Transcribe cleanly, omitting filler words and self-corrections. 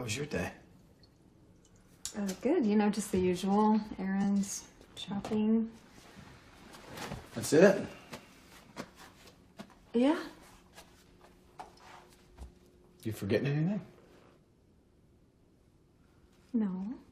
was your day? Good. You know, just the usual errands, shopping. That's it? Yeah. You forgetting anything? No.